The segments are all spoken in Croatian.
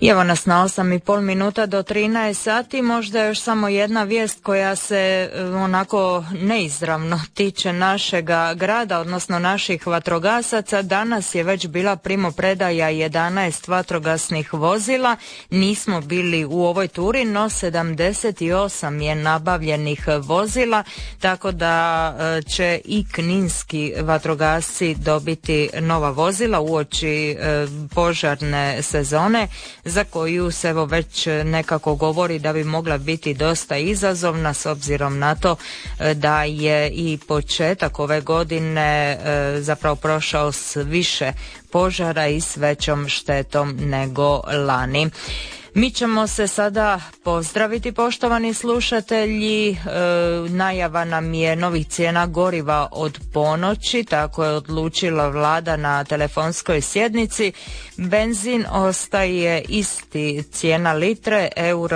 I evo nas na 8,5 minuta do 13 sati, možda još samo jedna vijest koja se onako neizravno tiče našega grada, odnosno naših vatrogasaca. Danas je već bila primopredaja 11 vatrogasnih vozila, nismo bili u ovoj turi, no 78 je nabavljenih vozila, tako da će i kninski vatrogasci dobiti nova vozila uoči požarne sezone, za koju se evo već nekako govori da bi mogla biti dosta izazovna s obzirom na to da je i početak ove godine zapravo prošao s više požara i s većom štetom nego lani. Mi ćemo se sada pozdraviti, poštovani slušatelji. Najava nam je novih cijena goriva od ponoći, tako je odlučila vlada na telefonskoj sjednici. Benzin ostaje isti, cijena litre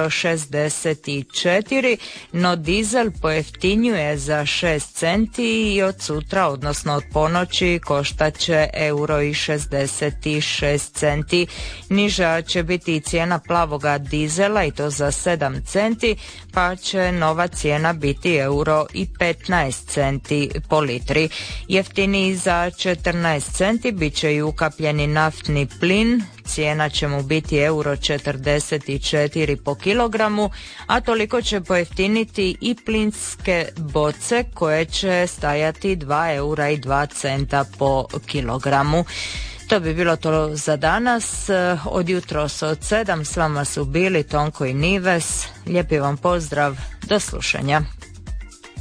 €64, no dizel pojeftinjuje za 6 centi i od sutra, odnosno od ponoći, koštat će €66. Niža će biti i cijena plavoga dizela i to za 7 centi, pa će nova cijena biti €15 po litri. Jeftiniji za 14 centi bit će i ukapljeni naftni plin, cijena će mu biti €44 po kilogramu, a toliko će pojeftiniti i plinske boce koje će stajati €2,02 po kilogramu. To bi bilo to za danas. Od jutros od 7 s vama su bili Tonko i Nives. Lijepi vam pozdrav, do slušanja.